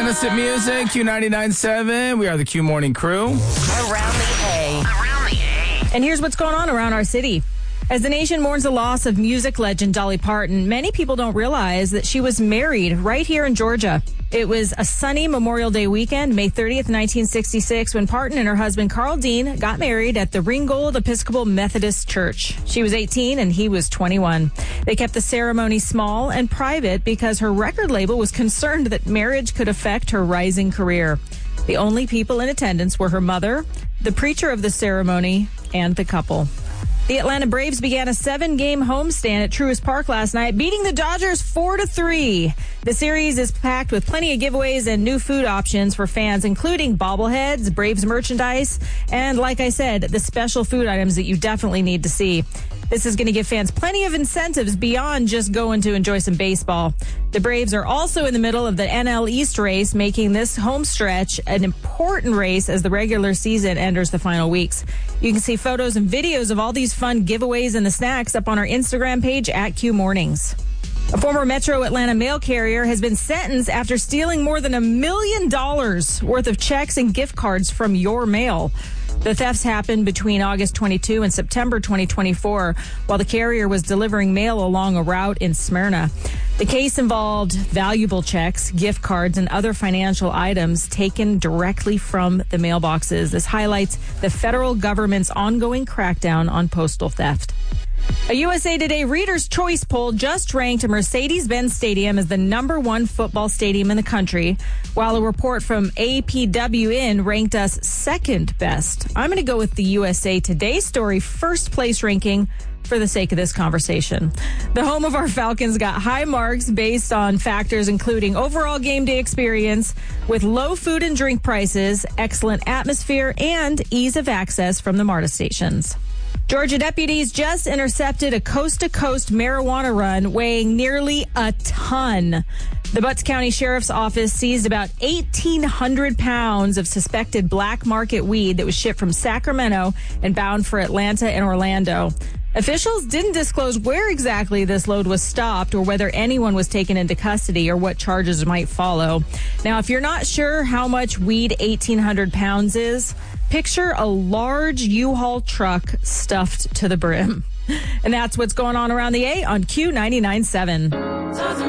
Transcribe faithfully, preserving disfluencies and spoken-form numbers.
Innocent Music, Q ninety-nine point seven. We are the Q Morning Crew. Around the A. Around the A. And here's what's going on around our city. As the nation mourns the loss of music legend Dolly Parton, many people don't realize that she was married right here in Georgia. It was a sunny Memorial Day weekend, May thirtieth, nineteen sixty-six, when Parton and her husband Carl Dean got married at the Ringgold Episcopal Methodist Church. She was eighteen and he was twenty-one. They kept the ceremony small and private because her record label was concerned that marriage could affect her rising career. The only people in attendance were her mother, the preacher of the ceremony, and the couple. The Atlanta Braves began a seven-game homestand at Truist Park last night, beating the Dodgers four to three. The series is packed with plenty of giveaways and new food options for fans, including bobbleheads, Braves merchandise, and, like I said, the special food items that you definitely need to see. This is going to give fans plenty of incentives beyond just going to enjoy some baseball. The Braves are also in the middle of the N L East race, making this home stretch an important race as the regular season enters the final weeks. You can see photos and videos of all these fun giveaways and the snacks up on our Instagram page at Q Mornings. A former Metro Atlanta mail carrier has been sentenced after stealing more than a million dollars worth of checks and gift cards from your mail. The thefts happened between August twenty-second and September twenty twenty-four while the carrier was delivering mail along a route in Smyrna. The case involved valuable checks, gift cards, and other financial items taken directly from the mailboxes. This highlights the federal government's ongoing crackdown on postal theft. A U S A Today Reader's Choice poll just ranked Mercedes-Benz Stadium as the number one football stadium in the country, while a report from A P W N ranked us second best. I'm going to go with the U S A Today story first place ranking for the sake of this conversation. The home of our Falcons got high marks based on factors including overall game day experience with low food and drink prices, excellent atmosphere, and ease of access from the MARTA stations. Georgia deputies just intercepted a coast-to-coast marijuana run weighing nearly a ton. The Butts County Sheriff's Office seized about eighteen hundred pounds of suspected black market weed that was shipped from Sacramento and bound for Atlanta and Orlando. Officials didn't disclose where exactly this load was stopped or whether anyone was taken into custody or what charges might follow. Now, if you're not sure how much weed eighteen hundred pounds is, picture a large U-Haul truck stuffed to the brim. And that's what's going on around the A on Q ninety-nine point seven.